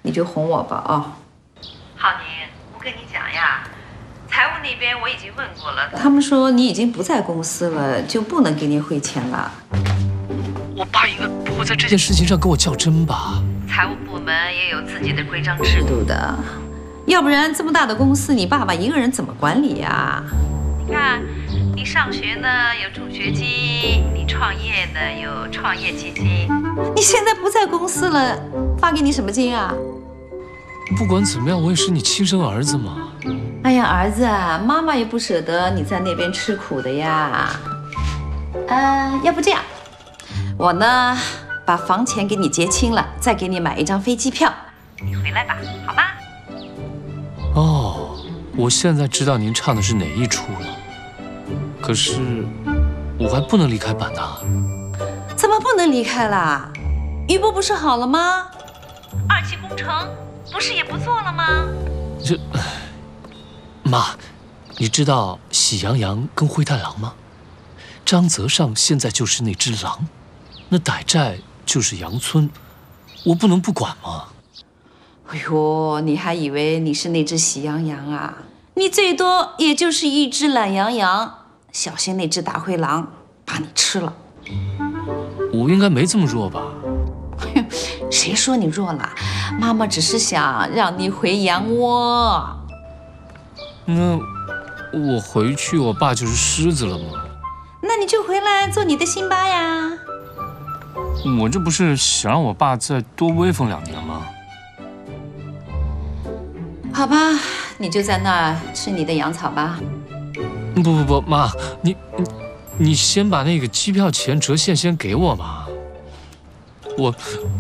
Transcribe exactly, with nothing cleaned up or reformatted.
你就哄我吧啊。 浩宁，我跟你讲呀，财务那边我已经问过了， 他们说你已经不在公司了，就不能给你汇钱了。 我爸应该不会在这件事情上跟我较真吧？ 财务部门也有自己的规章制度的， 要不然这么大的公司，你爸爸一个人怎么管理呀？ 你看，你上学呢有助学金，你创业呢有创业基金。 你现在不在公司了，发给你什么金啊？ 不管怎么样，我也是你亲生儿子嘛。 哎呀，儿子，妈妈也不舍得你在那边吃苦的呀。呃，要不这样，我呢把房钱给你结清了，再给你买一张飞机票， 你回来吧，好吗？ 哦，我现在知道您唱的是哪一出了。可是我还不能离开版纳。 怎么不能离开啦？余波不是好了吗？ 二期工程不是也不做了吗？ 这，妈，你知道喜羊羊跟灰太狼吗？张泽尚现在就是那只狼，那傣寨就是羊村，我不能不管吗？ 哎呦，你还以为你是那只喜羊羊啊？你最多也就是一只懒羊羊，小心那只大灰狼把你吃了。 我应该没这么弱吧？ 谁说你弱了？妈妈只是想让你回羊窝。 那我回去，我爸就是狮子了吗？ 那你就回来做你的辛巴呀。 我这不是想让我爸再多威风两年吗？ 好吧，你就在那儿吃你的羊草吧。 不不不，妈，你你你先把那个机票钱折现先给我吧。我